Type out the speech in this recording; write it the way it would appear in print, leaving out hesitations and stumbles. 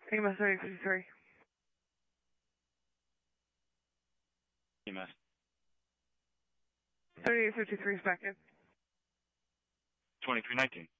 EMS 3853. EMS. 3853 is back in. 2319.